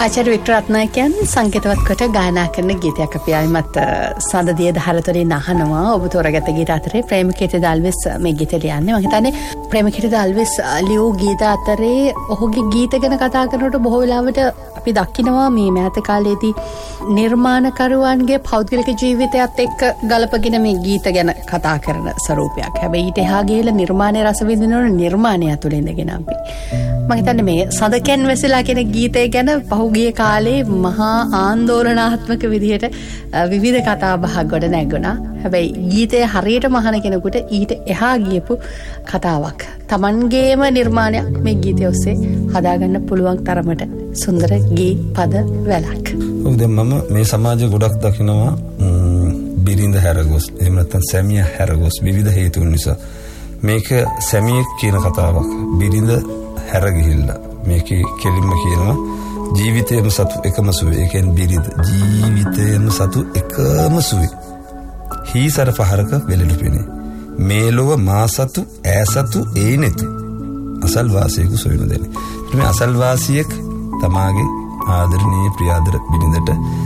ආචාර්ය වික්ටර් රත්නායකයන් සංකේතවත් කොට ගායනා කරන ගීතයක් අපි ආයිමත් සඳදිය දහරතොලින් අහනවා. ඔබ තෝරාගත්ත ගීත අතරේ ප්‍රේමකීර්ති දාල්විස් මේ ගීතය ලියන්නේ. මම හිතන්නේ ප්‍රේමකීර්ති දාල්විස් ලියූ ගීත අතරේ ඔහුගේ ගීත ගැන කතා කරනකොට බොහෝ වෙලාවට අපි දකිනවා මේ මෑත කාලේදී නිර්මාණකරුවන්ගේ පෞද්ගලික ජීවිතයත් එක්ක ගලපගෙන මේ ගීත ගැන කතා කරන ස්වරූපයක්. හැබැයි ඊට එහා ගිහලා නිර්මාණයේ රස විඳින නිර්මාණය තුළ ඉඳගෙන අපි මම හිතන්නේ මේ සඳකෙන් වැසිලා කියන ගීතය ගැන පහුගිය කාලේ මහා ආందోලනාත්මක විදිහට විවිධ කතා බහ ගොඩ නැගුණා. හැබැයි ගීතය හරියටම අහන කෙනෙකුට ඊට එහා ගියපු කතාවක්. Tamanගේම නිර්මාණයක් මේ ගීතය ඔස්සේ හදාගන්න පුළුවන් තරමට සුන්දර ගී පද වැලක්. ඔව් දැන් මම මේ සමාජය ගොඩක් දකිනවා බිරිඳ හැරගොස් එහෙම නැත්නම් සැමියා හැරගොස් විවිධ හේතුන් නිසා. මේක සැමියෙක් කියන කතාවක්. බිරිඳ හැර ගිහිල්ලා මේකේ කෙලින්ම කියනවා ජීවිතයේම සතු එකම සුවේ. ඒ කියන්නේ බිරිඳ ජීවිතයේම සතු එකම සුවේ. හීසර පහරක වෙලෙලු පෙනේ. මේ ලොව මා සතු ඈ සතු ඒ නෙතු. අසල් වාසියෙකු සොයන දෙන්නේ. මේ අසල් වාසියෙක් තමාගේ ආදරණීය ප්‍රියාදර බිරිඳට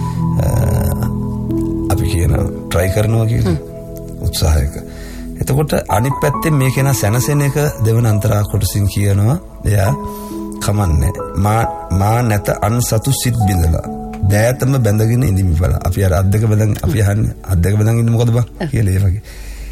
අපි කියන try කරනවා කියන උත්සාහයක. එතකොට අනිත් පැත්තෙන් මේ කෙනා සැනසෙන එක දෙවන අන්තරා කොටසින් කියනවා එයා කමන්නේ මා නැත අන් සතු සිත් බිඳලා දෑතම බැඳගෙන ඉඳිමි බලා. අපි අර අද්දක බඳන් අපි අහන්නේ අද්දක බඳන් ඉන්න මොකද බං කියලා ඒ වගේ.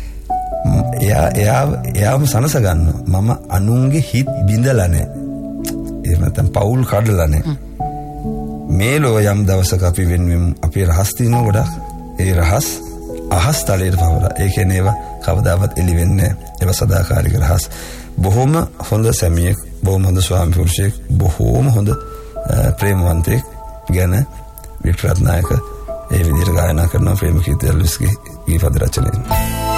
එයාම සනස ගන්නවා මම අනුන්ගේ හිත් බිඳලා නැහැ. එහෙම නැත්නම් පෞල් කඩලා නැහැ. මේ ලෝ යම් දවසක අපි වෙනුවෙන් අපේ රහස් තියෙනවා ගොඩක්. ඒ රහස් අහස් තලයට පවරා. ඒ කියන්නේ ඒවා කවදාවත් එළි වෙන්නේ නැහැ. ඒවා සදාකාලික රහස්. බොහොම හොඳ සැමියෙක්, බොහොම හොඳ ස්වාමි පුරුෂයෙක්, බොහොම හොඳ ප්‍රේමවන්තයෙක් ගැන වික්ටර් රත්නායක ඒ විදිහට ගායනා කරන ප්‍රේමකීර්ති දාල්විස්ගේ ගීත රචනය.